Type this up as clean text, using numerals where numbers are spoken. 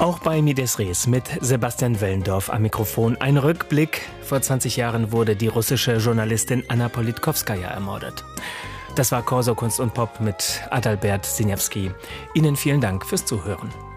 Auch bei Mides Res mit Sebastian Wellendorf am Mikrofon. Ein Rückblick. Vor 20 Jahren wurde die russische Journalistin Anna Politkowskaja ermordet. Das war Corso Kunst und Pop mit Adalbert Siniewski. Ihnen vielen Dank fürs Zuhören.